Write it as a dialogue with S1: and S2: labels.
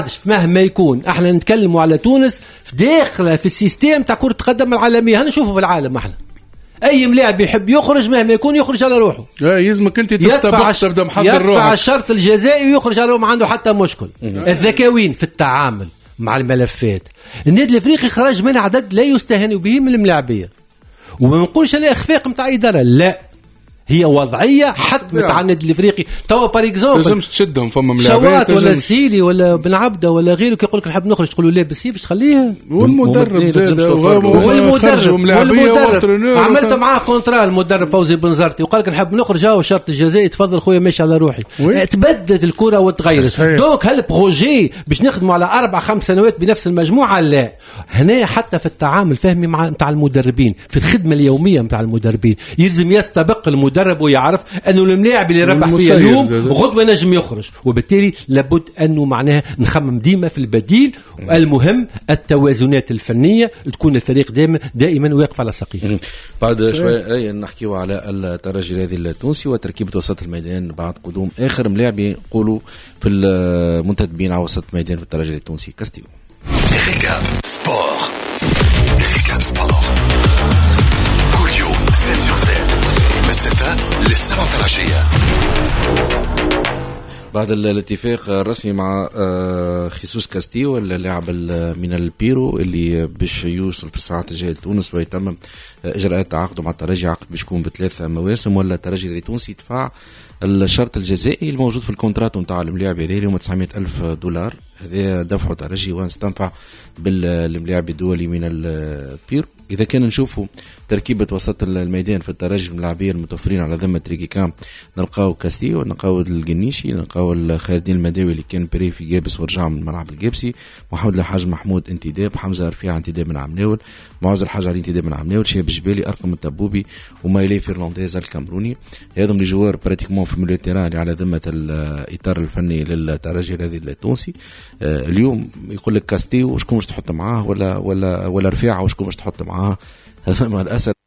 S1: مهما يكون احنا نتكلموا على تونس داخله في السيستم تاع كرة القدم العالمية. هنشوفوا في العالم احنا اي ملاعب يحب يخرج مهما يكون يخرج على روحه.
S2: يلزمك انت تستبق تبدا محضر روحك،
S1: يدفع الشرط الجزائي ويخرج على روحه، ما عنده حتى مشكل. الذكاوين في التعامل مع الملفات. النادي الافريقي خرج من عدد لا يستهان به من الملاعبيه، وما نقولش انا اخفاق نتاع اداره، لا هي وضعيه حتمت على النادي الافريقي. توا بار اكزومبل
S2: لازمش تشدهم فما ملاعبيه
S1: شوات ولا سهيلي ولا بن عبده ولا غيره كي يقول لك نحب نخرج تقول له لا بس باش تخليها.
S2: والمدرب زاد
S1: والمدرب عملت معاه كونترا المدرب فوزي بن زرتي وقال لك نحب نخرج هاو الشرط الجزائي تفضل خويا ماشي على روحي. تبدلت الكره وتغيرت. دونك هل بروجي باش نخدموا على 4-5 سنوات بنفس المجموعه؟ لا. هنا حتى في التعامل فهمي مع نتاع المدربين في الخدمه اليوميه نتاع المدربين يلزم يستبق المدرب ويعرف انه الملاعب اللي ربح فيها اليوم غدوه نجم يخرج، وبالتالي لابد انه معناها نخمم ديما في البديل. المهم التوازنات الفنيه تكون الفريق دائما واقف على ساقيه.
S3: بعد شوي نحكيوا على الترجي الرياضي التونسي وتركيبه وسط الميدان بعد قدوم اخر ملاعب يقولوا في المنتدبين على وسط الميدان في الترجي التونسي. كاستيو
S4: ريكاب سبور كل يوم 7/7 من 6 للسبعة العشية.
S3: بعد الاتفاق الرسمي مع خيسوس كاستيو اللاعب من البيرو اللي باش يوصل في الساعات الجاية لتونس ويتمم إجراءات تعاقده مع الترجي، عقد باش يكون ب3 مواسم، ولا الترجي التونسي يدفع الشرط الجزائي الموجود في الكونترات نتاع الملاعب هذه اللي هم $900,000. هذا دفعه ترجي واستنفع بالملاعب الدولي من البيرو. إذا كان نشوفوا تركيبة وسط الميدان في الترجي الملاعبية المتوفرين على ذمة تريكيكام، نلقاو كاستيو، نلقاو الجنيشي، نلقاو خير الدين المداوي اللي كان بري في جابس ورجع من الملعب الجابسي، محمود الحاج محمود انتداب، حمزة رفيع انتداب من عمناول، معوز الحاج علي انتداب من عمناول، شاب جبالي، أرقم التبوبي، ومايلي فرنانديز الكامروني. هذم لي جوار براتيكمون في ميليو تيران اللي على ذمة الإطار الفني للترجي الذي التونسي. اليوم يقول لك كاستيو وشكون مش تحط معاه ولا رفيعة وشكون مش تحط معاه. هذا مع الأسف